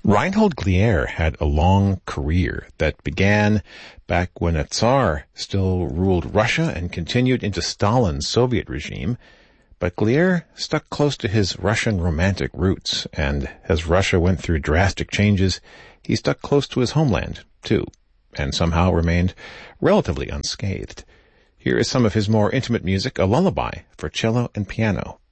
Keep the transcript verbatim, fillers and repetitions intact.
Reinhold Glier had a long career that began back when a Tsar still ruled Russia and continued into Stalin's Soviet regime. But Glier stuck close to his Russian romantic roots, and as Russia went through drastic changes, he stuck close to his homeland, too, and somehow remained relatively unscathed. Here is some of his more intimate music, a lullaby for cello and piano